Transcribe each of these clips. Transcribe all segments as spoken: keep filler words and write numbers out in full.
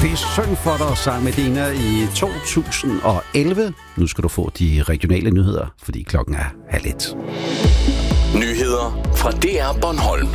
Sophie syng for dig sammen med Dina i to tusind og elleve. Nu skal du få de regionale nyheder, fordi klokken er halv et. Nyheder fra D R Bornholm.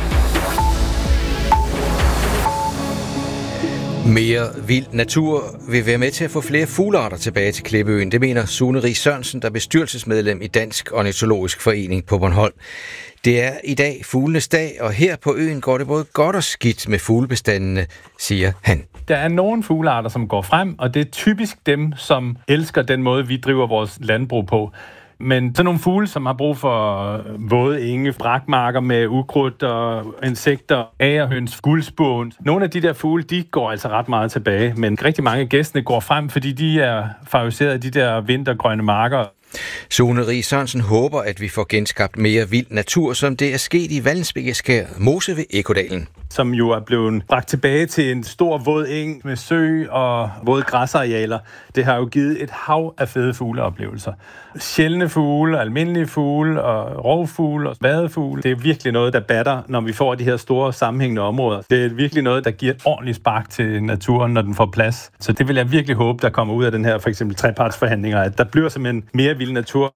Mere vild natur vil være med til at få flere fuglearter tilbage til Klippeøen. Det mener Sune Rie Sørensen, der er bestyrelsesmedlem i Dansk Ornitologisk Forening på Bornholm. Det er i dag fuglenes dag, og her på øen går det både godt og skidt med fuglebestandene, siger han. Der er nogle fuglearter, som går frem, og det er typisk dem, som elsker den måde, vi driver vores landbrug på. Men sådan nogle fugle, som har brug for våde enge, brakmarker med ukrudt og insekter, agerhøns, guldspån. Nogle af de der fugle, de går altså ret meget tilbage, men rigtig mange af gæstene går frem, fordi de er favoriseret af de der vintergrønne marker. Sune Rie Sørensen håber, at vi får genskabt mere vild natur, som det er sket i Vallensbækkeskær Mose ved Ekkodalen. Som jo er blevet bragt tilbage til en stor våd eng med sø og våde græsarealer. Det har jo givet et hav af fede fugleoplevelser. Sjældne fugle, almindelige fugle og rovfugle og vadefugle. Det er virkelig noget, der batter, når vi får de her store sammenhængende områder. Det er virkelig noget, der giver et ordentligt spark til naturen, når den får plads. Så det vil jeg virkelig håbe, der kommer ud af den her for eksempel trepartsforhandlinger, at der bliver simpelthen mere vild natur.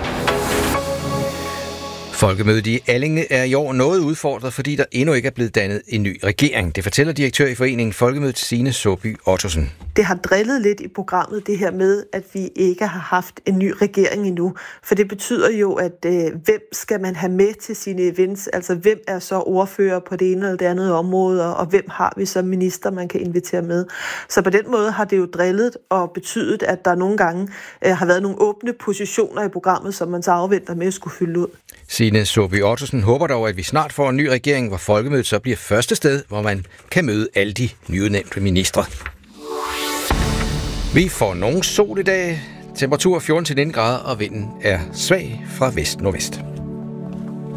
Folkemødet i Allinge er i år noget udfordret, fordi der endnu ikke er blevet dannet en ny regering. Det fortæller direktør i foreningen Folkemødet, Signe Såby Ottosen. Det har drillet lidt i programmet, det her med, at vi ikke har haft en ny regering endnu. For det betyder jo, at øh, hvem skal man have med til sine events? Altså, hvem er så ordfører på det ene eller det andet område, og hvem har vi som minister, man kan invitere med? Så på den måde har det jo drillet og betydet, at der nogle gange øh, har været nogle åbne positioner i programmet, som man så afventer med at skulle fylde ud. Signe Såby Ottosen håber dog, at vi snart får en ny regering, hvor Folkemødet så bliver første sted, hvor man kan møde alle de nyudnævnte ministre. Vi får nogen sol i dag. Temperatur fjorten til nitten grader, og vinden er svag fra vest-nordvest.